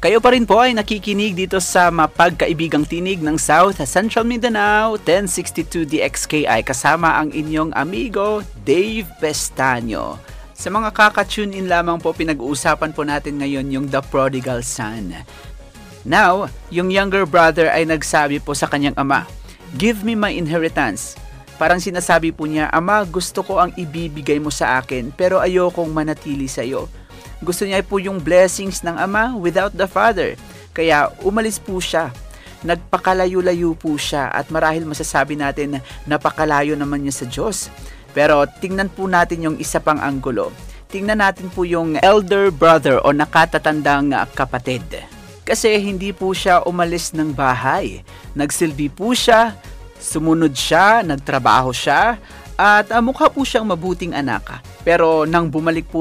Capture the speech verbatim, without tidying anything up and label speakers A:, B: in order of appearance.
A: Kayo pa rin po ay nakikinig dito sa Mapagkaibigang Tinig ng South Central Mindanao, ten sixty-two D X K I, kasama ang inyong amigo, Dave Pestaño. Sa mga kaka-tune in lamang po, pinag-uusapan po natin ngayon yung The Prodigal Son. Now, yung younger brother ay nagsabi po sa kanyang ama, "Give me my inheritance." Parang sinasabi po niya, "Ama, gusto ko ang ibibigay mo sa akin, pero ayokong manatili sa iyo." Gusto niya po yung blessings ng ama without the father. Kaya umalis po siya. Nagpakalayo-layo po siya at marahil masasabi natin na napakalayo naman niya sa Diyos. Pero tingnan po natin yung isa pang anggulo. Tingnan natin po yung elder brother o nakatatandang kapatid. Kasi hindi po siya umalis ng bahay. Nagsilbi po siya, sumunod siya, nagtrabaho siya, at uh, mukha po siyang mabuting anak. Pero nang bumalik po